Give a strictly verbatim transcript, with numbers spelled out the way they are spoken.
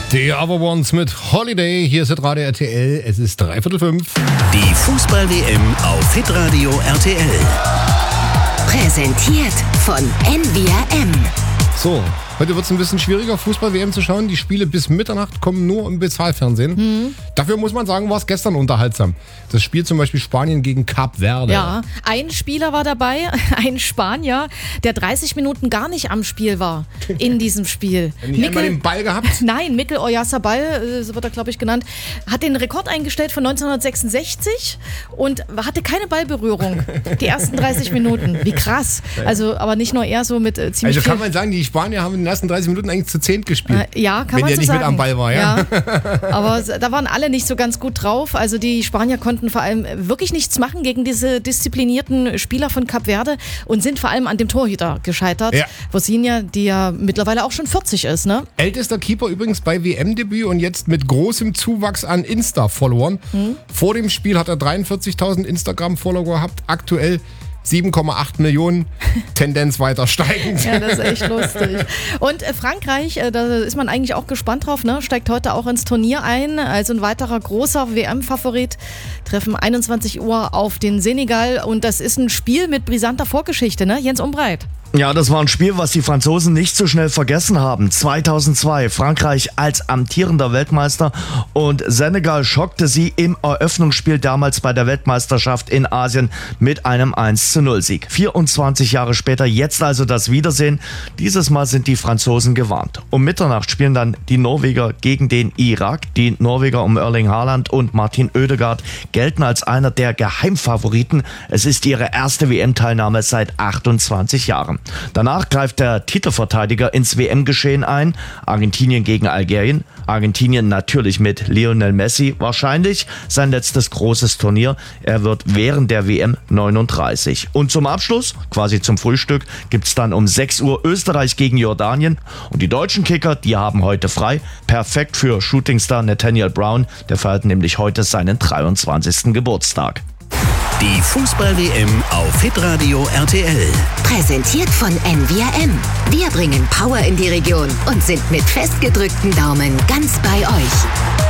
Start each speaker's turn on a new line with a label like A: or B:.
A: Die Other Ones mit Holiday. Hier ist Radio R T L. Es ist dreiviertel fünf.
B: Die Fußball-W M auf Hitradio R T L.
C: Präsentiert von N V R M.
A: So, heute wird es ein bisschen schwieriger, Fußball-W M zu schauen. Die Spiele bis Mitternacht kommen nur im Bezahlfernsehen. Hm. Dafür muss man sagen, war es gestern unterhaltsam. Das Spiel zum Beispiel Spanien gegen Kap Verde.
D: Ja, ein Spieler war dabei, ein Spanier, der dreißig Minuten gar nicht am Spiel war in diesem Spiel.
A: Nicht einmal den Ball gehabt?
D: Nein, Mikel Oyarzabal, so wird er glaube ich genannt, hat den Rekord eingestellt von neunzehnhundertsechsundsechzig und hatte keine Ballberührung die ersten dreißig Minuten. Wie krass. Also, aber nicht nur er, so mit äh, ziemlich
A: Also kann
D: viel
A: man sagen, die Spanier haben in den ersten dreißig Minuten eigentlich zu zehnt gespielt.
D: Äh, ja, kann
A: wenn
D: man
A: der
D: so
A: nicht
D: sagen.
A: mit am Ball war, ja.
D: ja. Aber da waren alle nicht so ganz gut drauf. Also die Spanier konnten vor allem wirklich nichts machen gegen diese disziplinierten Spieler von Kap Verde und sind vor allem an dem Torhüter gescheitert.
A: Ja.
D: Vosinha, die ja mittlerweile auch schon vierzig ist, ne?
A: Ältester Keeper übrigens bei W M-Debüt und jetzt mit großem Zuwachs an Insta-Followern. Hm. Vor dem Spiel hat er dreiundvierzigtausend Instagram-Follower gehabt. Aktuell sieben Komma acht Millionen, Tendenz weiter steigend.
D: Ja, das ist echt lustig. Und äh, Frankreich, äh, da ist man eigentlich auch gespannt drauf, ne? Steigt heute auch ins Turnier ein. Also ein weiterer großer W M-Favorit. Treffen einundzwanzig Uhr auf den Senegal. Und das ist ein Spiel mit brisanter Vorgeschichte, ne? Jens Umbreit.
E: Ja, das war ein Spiel, was die Franzosen nicht so schnell vergessen haben. zweitausendzwei, Frankreich als amtierender Weltmeister und Senegal schockte sie im Eröffnungsspiel damals bei der Weltmeisterschaft in Asien mit einem eins zu null Sieg. vierundzwanzig Jahre später, jetzt also das Wiedersehen. Dieses Mal sind die Franzosen gewarnt. Um Mitternacht spielen dann die Norweger gegen den Irak. Die Norweger um Erling Haaland und Martin Ødegaard gelten als einer der Geheimfavoriten. Es ist ihre erste W M-Teilnahme seit achtundzwanzig Jahren. Danach greift der Titelverteidiger ins W M-Geschehen ein. Argentinien gegen Algerien. Argentinien natürlich mit Lionel Messi. Wahrscheinlich sein letztes großes Turnier. Er wird während der W M neununddreißig. Und zum Abschluss, quasi zum Frühstück, gibt's dann um sechs Uhr Österreich gegen Jordanien. Und die deutschen Kicker, die haben heute frei. Perfekt für Shootingstar Nathaniel Brown. Der feiert nämlich heute seinen dreiundzwanzigsten Geburtstag.
B: Die Fußball-W M auf Hitradio R T L.
C: Präsentiert von N V R M. Wir bringen Power in die Region und sind mit festgedrückten Daumen ganz bei euch.